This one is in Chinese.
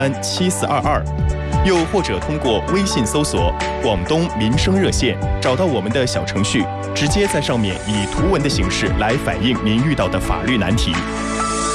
7422，又或者通过微信搜索“广东民生热线”，找到我们的小程序，直接在上面以图文的形式来反映您遇到的法律难题。